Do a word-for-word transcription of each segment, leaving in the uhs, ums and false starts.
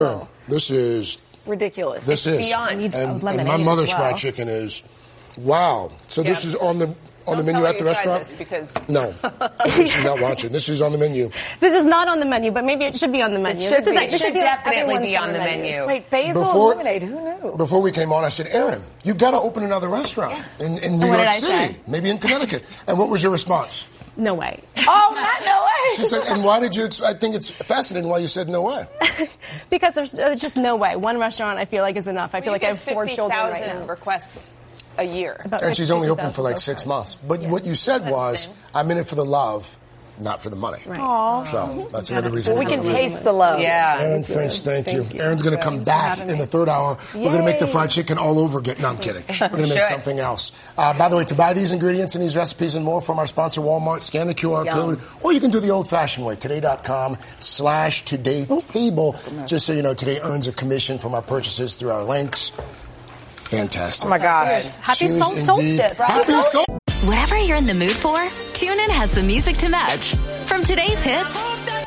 This is ridiculous. This it's is beyond. And, and my mother's well. fried chicken is wow. So yeah. this is on the on Don't the menu tell at the restaurant. This because no, she's not watching. This is on the menu. This is not on the menu, but maybe it should be on the menu. It should, this be. Is, It should, should definitely be on the menu. Wait, basil before, lemonade? Who knew? Before we came on, I said, Erin, you've got to open another restaurant yeah. in, in New what York did I City, say? maybe in Connecticut. And what was your response? No way. Oh, not no way. She said, and why did you, I think it's fascinating why you said no way. Because there's, there's just no way. One restaurant I feel like is enough. I well, feel like I have four children right now. requests a year. About and she's only open for like six months. But yeah. what you said was, I'm in it for the love, not for the money. Right. Aww. So that's the other reason. Well, we can taste the love. Yeah. Erin Finch, thank, thank you. you. Erin's going to come back in the third hour. Yay. We're going to make the fried chicken all over again. No, I'm kidding. We're going to make something else. Uh, by the way, to buy these ingredients and these recipes and more from our sponsor, Walmart, scan the Q R Yum. code, or you can do the old-fashioned way, today.com slash today table. Just so you know, Today earns a commission from our purchases through our links. Fantastic. Oh, my God. Happy solstice. Happy solstice. Whatever you're in the mood for, TuneIn has the music to match. From today's hits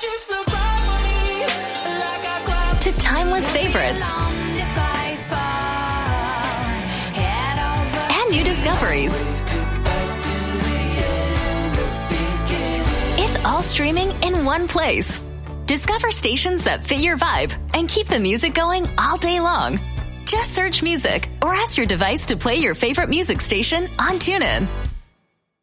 to timeless favorites and new discoveries. It's all streaming in one place. Discover stations that fit your vibe and keep the music going all day long. Just search music or ask your device to play your favorite music station on TuneIn.